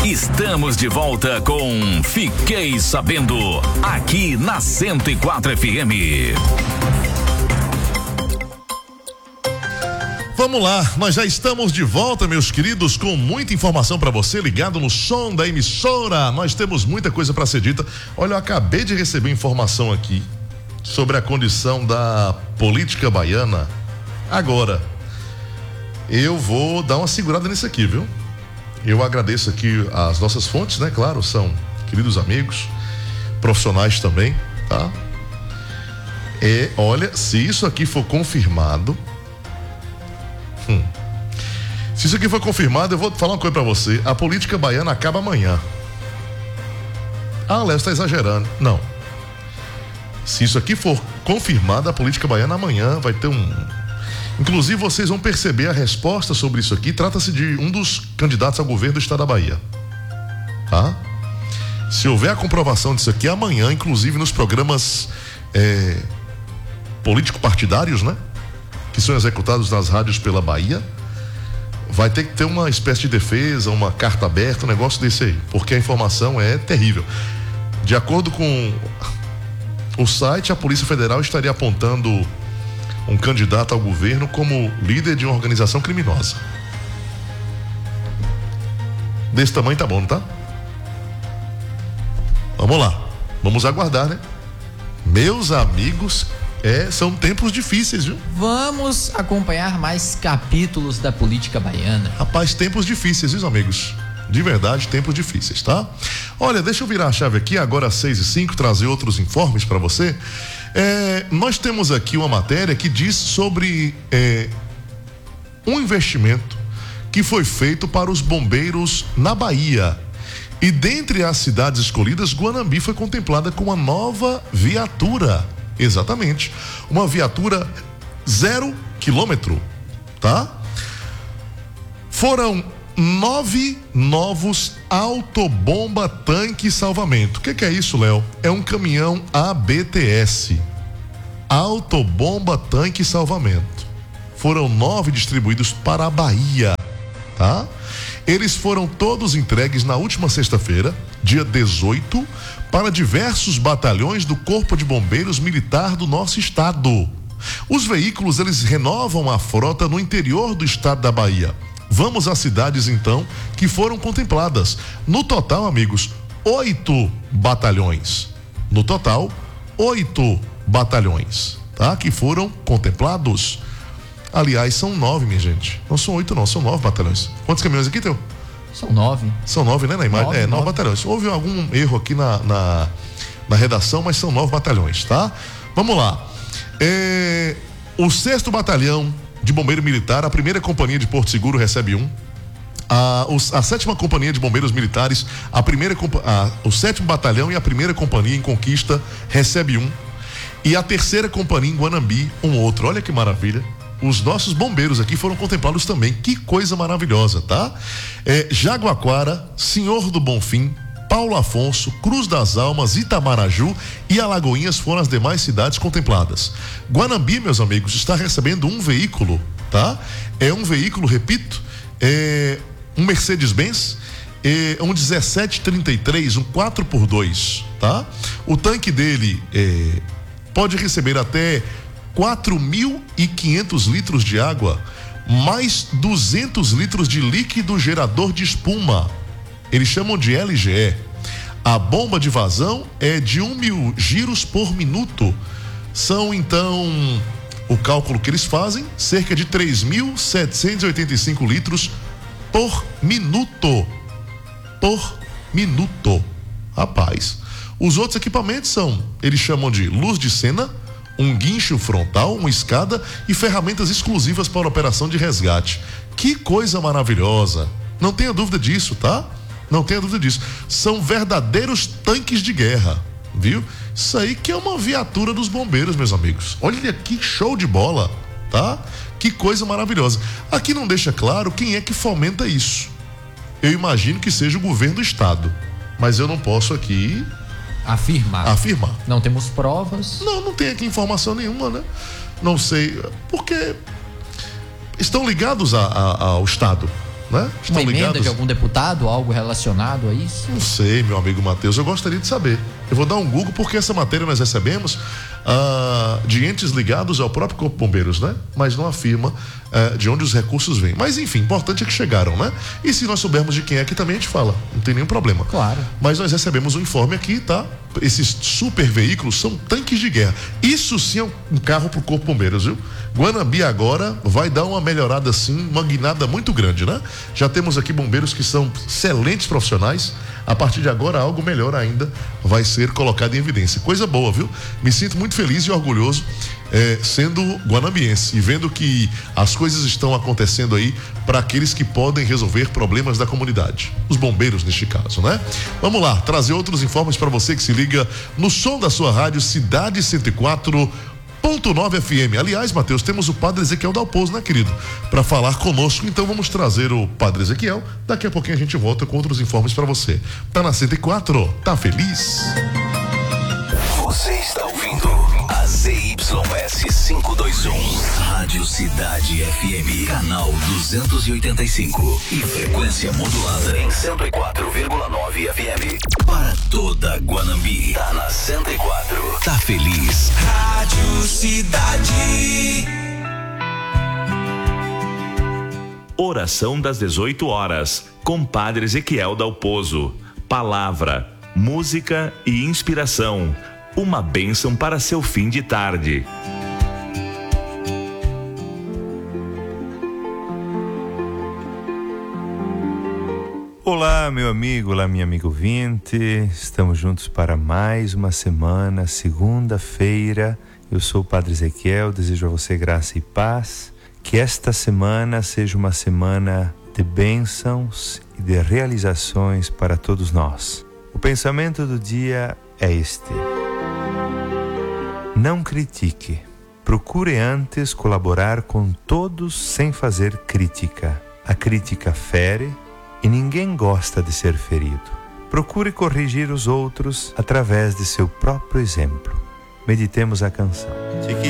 Estamos de volta com Fiquei Sabendo, aqui na 104 FM. Vamos lá, nós já estamos de volta, meus queridos, com muita informação para você, ligado no som da emissora. Nós temos muita coisa para ser dita. Olha, eu acabei de receber informação aqui sobre a condição da política baiana. Agora, eu vou dar uma segurada nisso aqui, viu? Eu agradeço aqui as nossas fontes, né? Claro, são queridos amigos, profissionais também, tá? Olha, se isso aqui for confirmado, se isso aqui for confirmado, eu vou falar uma coisa pra você: a política baiana acaba amanhã. Ah, Léo, você tá exagerando. Não. Se isso aqui for confirmado, a política baiana amanhã vai ter Inclusive, vocês vão perceber a resposta sobre isso aqui. Trata-se de um dos candidatos ao governo do estado da Bahia, tá? Se houver a comprovação disso aqui amanhã, inclusive nos programas político-partidários, né? Que são executados nas rádios pela Bahia, vai ter que ter uma espécie de defesa, uma carta aberta, um negócio desse aí, porque a informação é terrível. De acordo com o site, a Polícia Federal estaria apontando um candidato ao governo como líder de uma organização criminosa. Desse tamanho tá bom, não tá? Vamos lá, vamos aguardar, né? Meus amigos, são tempos difíceis, viu? Vamos acompanhar mais capítulos da política baiana. Rapaz, tempos difíceis, viu, amigos? De verdade, tempos difíceis, tá? Olha, deixa eu virar a chave aqui, agora às 6h05, trazer outros informes para você. Nós temos aqui uma matéria que diz sobre um investimento que foi feito para os bombeiros na Bahia. E dentre as cidades escolhidas, Guanambi foi contemplada com uma nova viatura. Exatamente. Uma viatura 0 quilômetro, tá? Foram 9 novos autobomba tanque salvamento. O que é isso, Léo? É um caminhão ABTS, autobomba tanque salvamento. Foram 9 distribuídos para a Bahia, tá? Eles foram todos entregues na última sexta-feira, dia 18, para diversos batalhões do Corpo de Bombeiros Militar do nosso estado. Os veículos, eles renovam a frota no interior do estado da Bahia. Vamos às cidades, então, que foram contempladas. No total, amigos, 8 batalhões. No total, 8 batalhões, tá? Que foram contemplados. Aliás, são 9, minha gente. Não são 8, não, são 9 batalhões. Quantos caminhões aqui, Teu? São 9. São 9, né, na imagem? 9 batalhões. Houve algum erro aqui na redação, mas são 9 batalhões, tá? Vamos lá. O 6º Batalhão de Bombeiro Militar, a 1ª Companhia de Porto Seguro recebe 1. A 7ª Companhia de Bombeiros Militares, o 7º Batalhão e a 1ª Companhia em Conquista recebe 1. E a 3ª Companhia em Guanambi, um outro. Olha que maravilha. Os nossos bombeiros aqui foram contemplados também. Que coisa maravilhosa, tá? Jaguaquara, Senhor do Bonfim, Paulo Afonso, Cruz das Almas, Itamaraju e Alagoinhas foram as demais cidades contempladas. Guanambi, meus amigos, está recebendo um veículo, tá? É um veículo, repito, um Mercedes-Benz, um 1733, um 4x2, tá? O tanque dele pode receber até 4.500 litros de água, mais 200 litros de líquido gerador de espuma. Eles chamam de LGE. A bomba de vazão é de 1.000 giros por minuto. São, então, o cálculo que eles fazem, cerca de 3.785 litros por minuto. Por minuto. Rapaz. Os outros equipamentos são, eles chamam de luz de cena, um guincho frontal, uma escada e ferramentas exclusivas para operação de resgate. Que coisa maravilhosa. Não tenha dúvida disso, tá? Não tenha dúvida disso. São verdadeiros tanques de guerra, viu? Isso aí que é uma viatura dos bombeiros, meus amigos. Olha que show de bola, tá? Que coisa maravilhosa. Aqui não deixa claro quem é que fomenta isso. Eu imagino que seja o governo do estado, mas eu não posso aqui afirmar. Não temos provas. Não tem aqui informação nenhuma, né? Não sei, porque estão ligados ao estado. né? Uma emenda de algum deputado, algo relacionado a isso? Não sei, meu amigo Matheus, eu gostaria de saber. Eu vou dar um Google porque essa matéria nós recebemos de entes ligados ao próprio Corpo de Bombeiros, né? Mas não afirma de onde os recursos vêm. Mas enfim, importante é que chegaram, né? E se nós soubermos de quem é, que também a gente fala, não tem nenhum problema. Claro. Mas nós recebemos um informe aqui, tá? Esses super veículos são tanques de guerra. Isso sim é um carro pro Corpo de Bombeiros, viu? Guanambi agora vai dar uma melhorada assim, uma guinada muito grande, né? Já temos aqui bombeiros que são excelentes profissionais. A partir de agora, algo melhor ainda vai ser colocado em evidência. Coisa boa, viu? Me sinto muito feliz e orgulhoso sendo guanambiense e vendo que as coisas estão acontecendo aí para aqueles que podem resolver problemas da comunidade. Os bombeiros, neste caso, né? Vamos lá, trazer outros informes para você que se liga no som da sua rádio Cidade 104.9 FM. Aliás, Matheus, temos o Padre Ezequiel Dalpozo, né, querido? Para falar conosco, então vamos trazer o Padre Ezequiel. Daqui a pouquinho a gente volta com outros informes para você. Tá na 104? Tá feliz? Você está ouvindo a ZYS 521, Rádio Cidade FM, canal 285 e frequência modulada em 104,9 FM. Para toda Guanambi, tá na 104, tá feliz. Rádio Cidade. Oração das 18 horas, com Padre Ezequiel Dalpozo. Palavra, música e inspiração. Uma bênção para seu fim de tarde. Olá, meu amigo, olá, minha amiga ouvinte. Estamos juntos para mais uma semana, segunda-feira. Eu sou o Padre Ezequiel, desejo a você graça e paz. Que esta semana seja uma semana de bênçãos e de realizações para todos nós. O pensamento do dia é este: não critique. Procure antes colaborar com todos sem fazer crítica. A crítica fere e ninguém gosta de ser ferido. Procure corrigir os outros através de seu próprio exemplo. Meditemos a canção.